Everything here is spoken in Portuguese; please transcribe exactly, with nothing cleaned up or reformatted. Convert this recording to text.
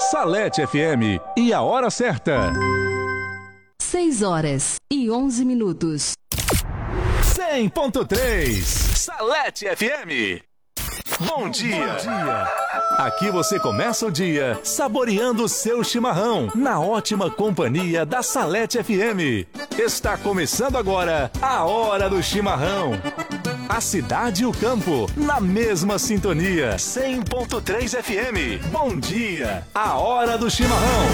Salete F M e a hora certa. seis horas e onze minutos. cem ponto três Salete F M. Bom dia. Bom dia. Aqui você começa o dia saboreando o seu chimarrão na ótima companhia da Salete F M. Está começando agora a Hora do Chimarrão. A cidade e o campo na mesma sintonia. cem ponto três F M. Bom dia. A Hora do Chimarrão.